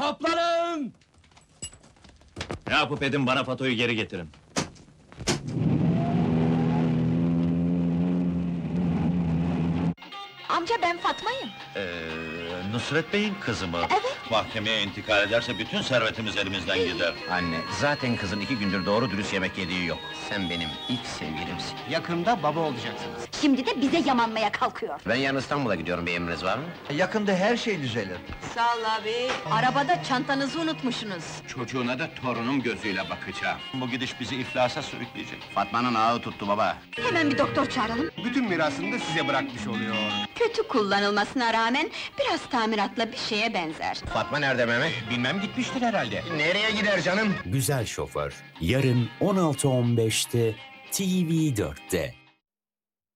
Toplanın! Ne yapıp edin, bana Fato'yu geri getirin. Amca ben Fatma'yım. Nusret Bey'in kızı mı? Evet. Mahkemeye intikal ederse bütün servetimiz elimizden gider. Anne, zaten kızın 2 gündür doğru dürüst yemek yediği yok. Sen benim ilk sevgilimsin. Yakında baba olacaksınız. Şimdi de bize yamanmaya kalkıyor. Ben yarın İstanbul'a gidiyorum, bir emriniz var mı? Yakında her şey düzelir. Sağ ol abi. Arabada çantanızı unutmuşsunuz. Çocuğuna da torunum gözüyle bakacağım. Bu gidiş bizi iflasa sürükleyecek. Fatma'nın ağı tuttu baba. Hemen bir doktor çağıralım. Bütün mirasını da size bırakmış oluyor. Kötü kullanılmasına rağmen biraz tamiratla bir şeye benzer. Fatma nerede Mehmet? Bilmem gitmiştir herhalde. Nereye gider canım? Güzel Şoför, yarın 16.15'te TV4'te.